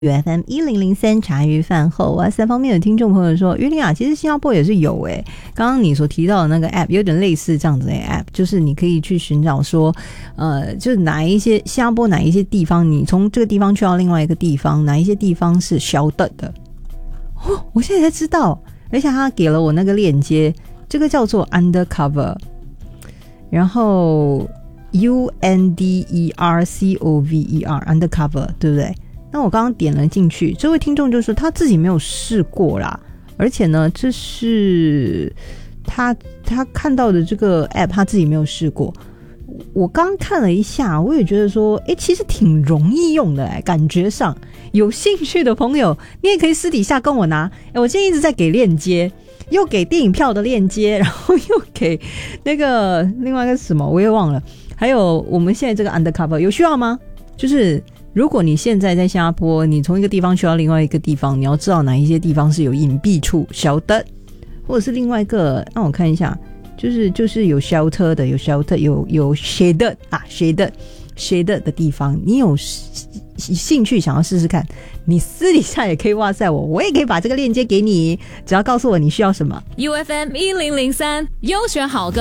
FM 1003茶余饭后啊，三方面的听众朋友说，于林啊，其实新加坡也是有刚刚你所提到的那个 app 有点类似这样子的 app， 就是你可以去寻找说就是哪一些新加坡哪一些地方，你从这个地方去到另外一个地方，哪一些地方是小等的我现在才知道，而且他给了我那个链接，这个叫做 Undercover， 然后 UNDERCOVER Undercover 对不对？那我刚刚点了进去，这位听众就说他自己没有试过啦，而且呢，这是他看到的这个 app 他自己没有试过。我刚看了一下，我也觉得说其实挺容易用的感觉上有兴趣的朋友你也可以私底下跟我拿。我今天一直在给链接，又给电影票的链接，然后又给那个另外一个什么我也忘了，还有我们现在这个 Undercover 有需要吗？就是如果你现在在新加坡，你从一个地方去到另外一个地方，你要知道哪一些地方是有隐蔽处小的，或者是另外一个让我看一下，就是有 shelter 的，有 shelter 有 shaded 啊 shaded 的地方，你有兴趣想要试试看，你私底下也可以哇塞我也可以把这个链接给你，只要告诉我你需要什么。 UFM 1003优选好歌